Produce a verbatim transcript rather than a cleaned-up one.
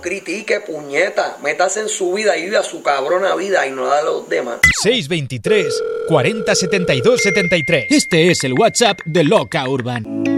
critique, puñeta. Métase en su vida y vive a su cabrona vida y no la de los demás. seis dos tres, cuarenta, setenta y dos, setenta y tres. Este es el WhatsApp de Loca Urban.